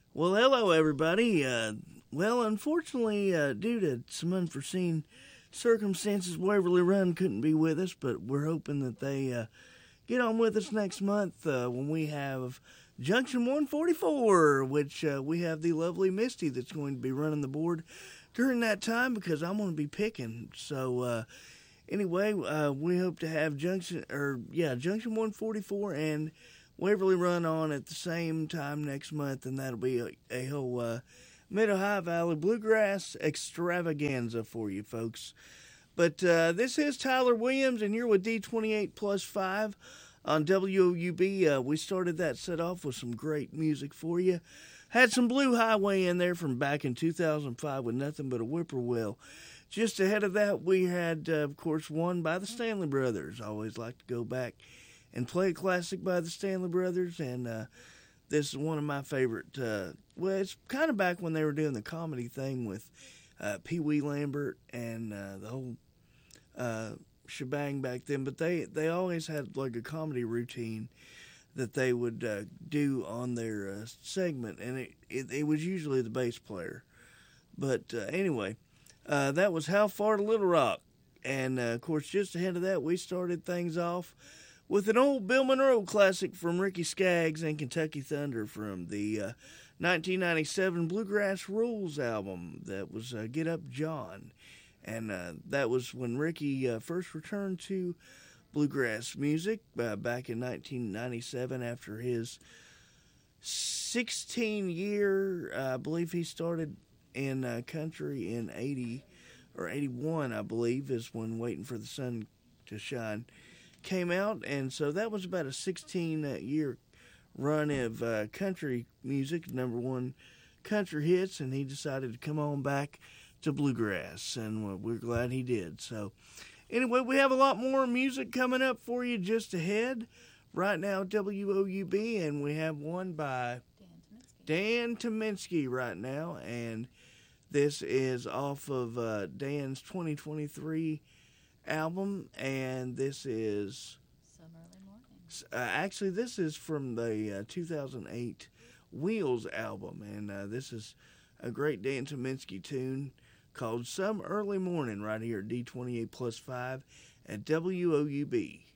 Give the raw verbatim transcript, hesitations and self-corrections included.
Well, hello, everybody. Uh, well, unfortunately, uh, due to some unforeseen circumstances, Waverly Run couldn't be with us, but we're hoping that they uh, get on with us next month uh, when we have Junction one forty-four, which uh, we have the lovely Misty that's going to be running the board during that time because I'm going to be picking. So, uh, anyway, uh, we hope to have Junction, or yeah, Junction one forty-four and Waverly Run on at the same time next month, and that'll be a, a whole uh, Mid Ohio Valley Bluegrass extravaganza for you folks. But uh, this is Tyler Williams, and you're with D twenty-eight plus five on W O U B. Uh, we started that set off with some great music for you. Had some Blue Highway in there from back in two thousand five with Nothing But a Whippoorwill. Just ahead of that, we had, uh, of course, one by the Stanley Brothers. I always like to go back and play a classic by the Stanley Brothers, and uh, this is one of my favorite. Uh, well, it's kind of back when they were doing the comedy thing with uh, Pee Wee Lambert and uh, the whole uh, shebang back then. But they, they always had like a comedy routine that they would uh, do on their uh, segment, and it, it, it was usually the bass player. But uh, anyway, uh, that was How Far to Little Rock. And uh, of course, just ahead of that, we started things off with an old Bill Monroe classic from Ricky Skaggs and Kentucky Thunder from the uh, nineteen ninety-seven Bluegrass Rules album. That was uh, Get Up John. And uh, that was when Ricky uh, first returned to bluegrass music uh, back in nineteen ninety-seven after his sixteen year, uh, I believe he started in uh, country in eighty or eighty-one, I believe, is when Waiting for the Sun to Shine came out. And so that was about a sixteen year run of uh, country music, number one country hits, and he decided to come on back to bluegrass, and we're glad he did. So anyway, we have a lot more music coming up for you just ahead. Right now, W O U B, and we have one by Dan Tyminski right now, and this is off of uh, Dan's twenty twenty-three album, and this is Some Early Morning. uh, actually this is from the uh, two thousand eight Wheels album, and uh, this is a great Dan Tyminski tune called Some Early Morning right here at D twenty-eight plus five at W O U B.